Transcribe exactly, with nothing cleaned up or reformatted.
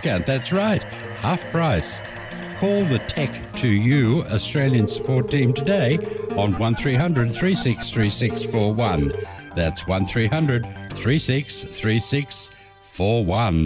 discount. That's right, half price. Call the Tech to You Australian support team today on one three hundred, three six three six four one. That's one three hundred, three six three six four one.